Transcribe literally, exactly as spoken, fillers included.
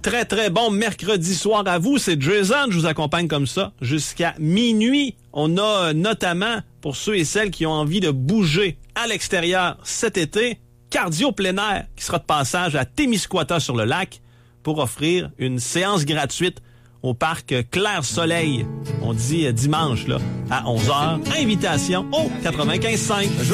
très, très bon mercredi soir à vous. C'est Jason, je vous accompagne comme ça jusqu'à minuit. On a notamment, pour ceux et celles qui ont envie de bouger à l'extérieur cet été, Cardio plein air qui sera de passage à Témiscouata sur le lac pour offrir une séance gratuite au parc Clair Soleil. On dit dimanche là, à onze heures. Invitation au quatre-vingt-quinze cinq.